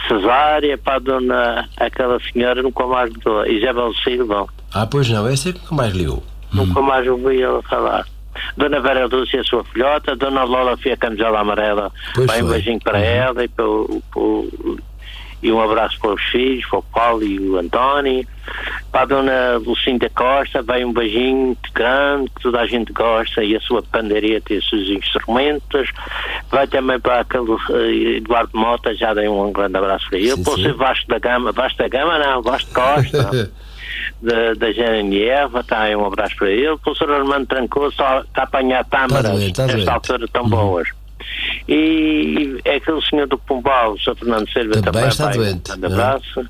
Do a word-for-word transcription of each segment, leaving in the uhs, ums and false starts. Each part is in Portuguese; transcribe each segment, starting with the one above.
cesárea para a dona, aquela senhora nunca mais mudou, Isabel Silva. Ah, pois não, essa é que nunca mais ligou. Nunca hum. mais ouvi ela falar. Dona Vera Dulce, a sua filhota, Dona Lola foi a camisola amarela, vai um beijinho para uhum. ela e, para o, para o, e um abraço para os filhos, para o Paulo e o António. Para a Dona Lucinda Costa, vai um beijinho grande, que toda a gente gosta, e a sua pandeireta e os seus instrumentos. Vai também para aquele uh, Eduardo Mota, já dei um grande abraço para ele. Para o seu Vasco da Gama, Vasco da Gama não, Vasco Costa. Da, da Jane Eva, está aí um abraço para ele. O professor Armando Trancoso está a apanhar tâmaras tá nesta altura tão boas. E, e é aquele senhor do Pombal, o senhor Fernando Silva, também, também está vai, doente. Um abraço.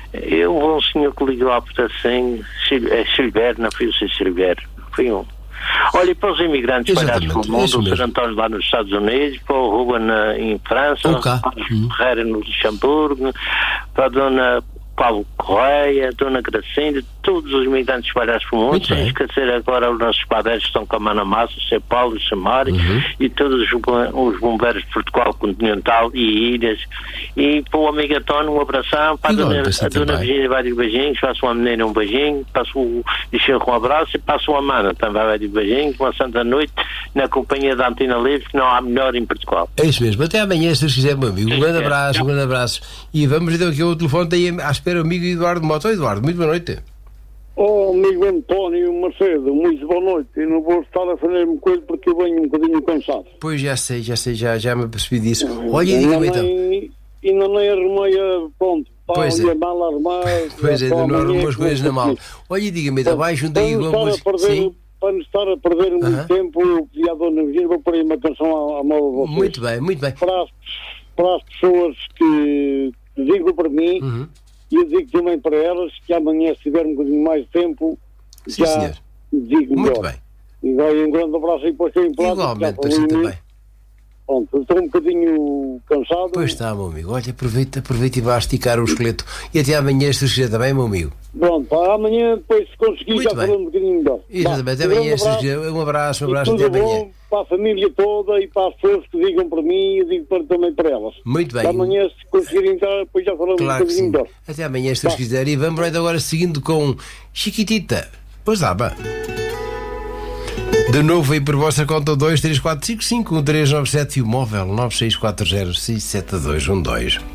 Eu vou um senhor que ligou à porta assim, é Silvério, não fui o Silvério, fui um. Olha, e para os imigrantes espalhados pelo mundo, o senhor António lá nos Estados Unidos, para o Ruben na, em França, para o Ferreira no Luxemburgo, para a dona Paulo Correia, a dona Gracinda, todos os imigrantes espalhados pelo mundo, sem esquecer agora os nossos padeiros que estão com a mão na massa, o São Paulo, o Samari, uhum. e todos os, os bombeiros de Portugal continental e ilhas. E para o amigo António, um abração, para a dona, a dona Virgínia vários beijinhos, passo uma menina um beijinho, passo o Michel com um abraço e passo a Amanda também vários beijinhos, uma santa noite na companhia da Antena Livre, que não há melhor em Portugal. É isso mesmo, até amanhã, se Deus quiser, meu amigo. Um grande abraço, um grande abraço. E vamos então aqui o telefone, tem à espera o amigo Eduardo Mota. Oi, Eduardo, muito boa noite. Oh, amigo António Macedo, muito boa noite. Eu não vou estar a fazer-me coisa porque eu venho um bocadinho cansado. Pois, já sei, já sei, já, já me percebi disso. Olha, diga-me então. Ainda nem arrumei a ponte. Pois é. Mal armar, pois é, ainda não arrumou as coisas na mala. Olha, diga-me então, vai junto aí uma música. Sim? Para não estar a perder muito uh-huh. tempo, eu pedi à dona Virgínia, vou pôr aí uma canção à, à moda de vocês. Muito bem, muito bem. Para as, para as pessoas que digo para mim, uh-huh. e eu digo também para elas, que amanhã, se tiver um bocadinho mais de tempo, sim, já senhor. digo muito melhor. bem. E vai um grande abraço aí para o seu prato. Igualmente, para si também. Pronto, estou um bocadinho cansado. Pois está, meu amigo. Olha, aproveita, aproveita e vá esticar o esqueleto. E até amanhã, se quiser também, meu amigo. Pronto, amanhã, depois, se conseguir, muito já bem. falamos um bocadinho melhor. Exatamente, até amanhã, se quiser. Um abraço, um abraço, até amanhã. Bom para a família toda e para as pessoas que digam para mim, eu digo para, também para elas. Muito bem. Amanhã, se conseguirem entrar, depois já falamos claro um bocadinho melhor. Até amanhã, se Deus quiser. E vamos agora seguindo com Chiquitita. Pois dá, bem. De novo aí por vossa conta dois três quatro cinco cinco um três nove sete e o móvel nove seis quatro zero seis sete dois um dois.